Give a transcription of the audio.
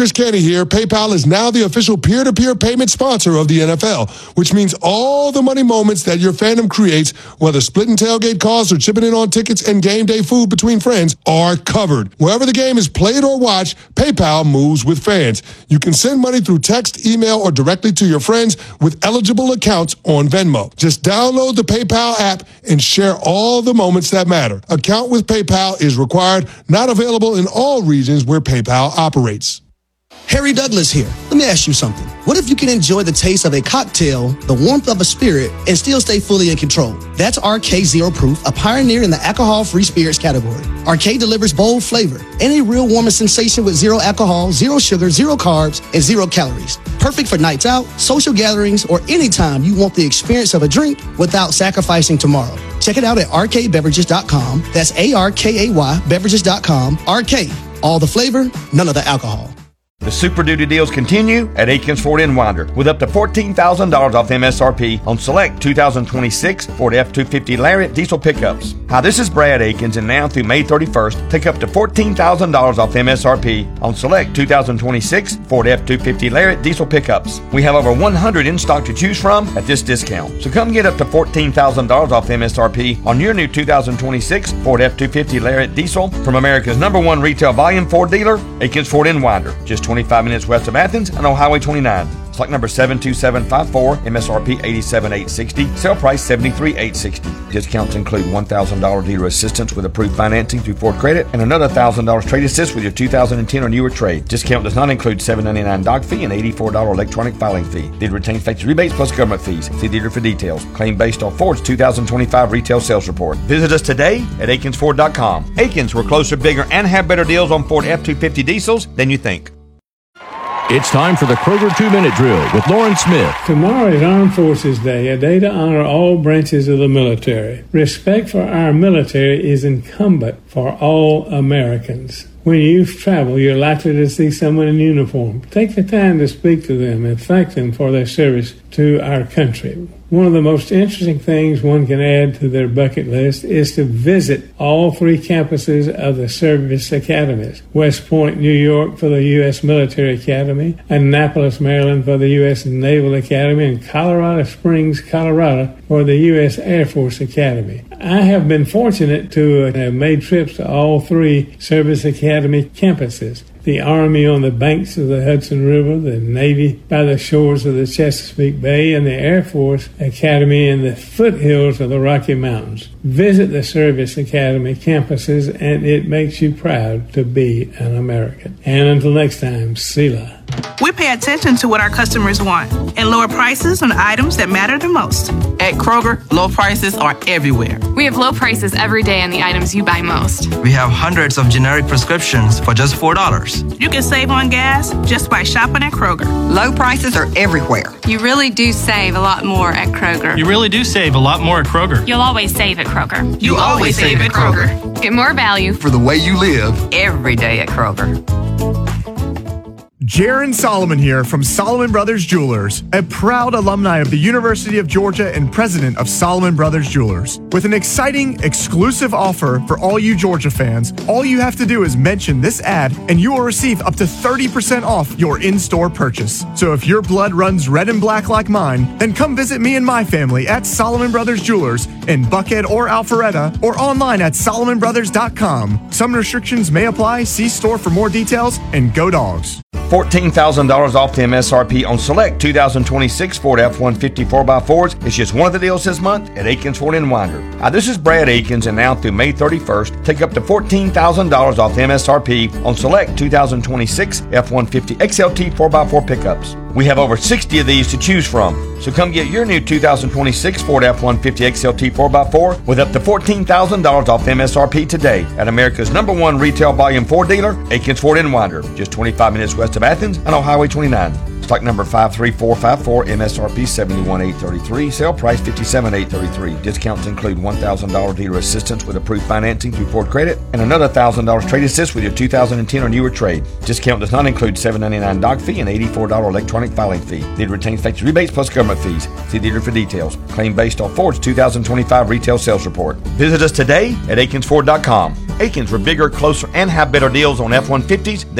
Chris Canty here. PayPal is now the official peer-to-peer payment sponsor of the NFL, which means all the money moments that your fandom creates, whether splitting tailgate costs or chipping in on tickets and game day food between friends, are covered. Wherever the game is played or watched, PayPal moves with fans. You can send money through text, email, or directly to your friends with eligible accounts on Venmo. Just download the PayPal app and share all the moments that matter. Account with PayPal is required, not available in all regions where PayPal operates. Harry Douglas here. Let me ask you something. What if you can enjoy the taste of a cocktail, the warmth of a spirit, and still stay fully in control? That's RK Zero Proof, a pioneer in the alcohol-free spirits category. RK delivers bold flavor and a real warming sensation with zero alcohol, zero sugar, zero carbs, and zero calories. Perfect for nights out, social gatherings, or anytime you want the experience of a drink without sacrificing tomorrow. Check it out at rkbeverages.com. That's ARKAY beverages.com. RK. All the flavor, none of the alcohol. The Super Duty deals continue at Aikens Ford in Winder with up to $14,000 off MSRP on select 2026 Ford F-250 Lariat diesel pickups. Hi, this is Brad Aikens, and now through May 31st, take up to $14,000 off MSRP on select 2026 Ford F-250 Lariat diesel pickups. We have over 100 in stock to choose from at this discount. So come get up to $14,000 off MSRP on your new 2026 Ford F-250 Lariat diesel from America's #1 retail volume Ford dealer, Aikens Ford in Winder. Just 25 minutes west of Athens and on Highway 29. Stock number 72754, MSRP $87,860, sale price $73,860. Discounts include $1,000 dealer assistance with approved financing through Ford Credit and another $1,000 trade assist with your 2010 or newer trade. Discount does not include $7.99 doc fee and $84 electronic filing fee. Dealer retains factory rebates plus government fees. See dealer for details. Claim based on Ford's 2025 retail sales report. Visit us today at AikensFord.com. Aikens, we're closer, bigger, and have better deals on Ford F-250 diesels than you think. It's time for the Kroger 2-Minute Drill with Lauren Smith. Tomorrow is Armed Forces Day, a day to honor all branches of the military. Respect for our military is incumbent for all Americans. When you travel, you're likely to see someone in uniform. Take the time to speak to them and thank them for their service to our country. One of the most interesting things one can add to their bucket list is to visit all 3 campuses of the service academies. West Point, New York for the U.S. Military Academy, Annapolis, Maryland for the U.S. Naval Academy, and Colorado Springs, Colorado for the U.S. Air Force Academy. I have been fortunate to have made trips to all 3 service academy campuses. The Army on the banks of the Hudson River, the Navy by the shores of the Chesapeake Bay, and the Air Force Academy in the foothills of the Rocky Mountains. Visit the Service Academy campuses, and it makes you proud to be an American. And until next time, Selah. We pay attention to what our customers want and lower prices on items that matter the most. At Kroger, low prices are everywhere. We have low prices every day on the items you buy most. We have hundreds of generic prescriptions for just $4. You can save on gas just by shopping at Kroger. Low prices are everywhere. You really do save a lot more at Kroger. You really do save a lot more at Kroger. You'll always save at Kroger. You always save at Kroger. Get more value For the way you live. Every day at Kroger. Jaron Solomon here from Solomon Brothers Jewelers, a proud alumni of the University of Georgia and president of Solomon Brothers Jewelers. With an exciting, exclusive offer for all you Georgia fans, all you have to do is mention this ad and you will receive up to 30% off your in-store purchase. So if your blood runs red and black like mine, then come visit me and my family at Solomon Brothers Jewelers in Buckhead or Alpharetta or online at solomonbrothers.com. Some restrictions may apply. See store for more details, and go Dogs. $14,000 off the MSRP on select 2026 Ford F-150 4x4s. It's just one of the deals this month at Aikens Ford in Winder. Hi, this is Brad Aikens, and now through May 31st, take up to $14,000 off the MSRP on select 2026 F-150 XLT 4x4 pickups. We have over 60 of these to choose from. So come get your new 2026 Ford F-150 XLT 4x4 with up to $14,000 off MSRP today at America's #1 retail volume Ford dealer, Aikens Ford in Winder, just 25 minutes west of Athens and on Highway 29. Stock number 53454, MSRP $71,833, sale price $57,833. Discounts include $1,000 dealer assistance with approved financing through Ford Credit and another $1,000 trade assist with your 2010 or newer trade. Discount does not include $7.99 doc fee and $84 electronic filing fee. Dealer retains factory rebates plus government fees. See dealer for details. Claim based on Ford's 2025 retail sales report. Visit us today at AikensFord.com. Aikens, we're bigger, closer, and have better deals on F-150s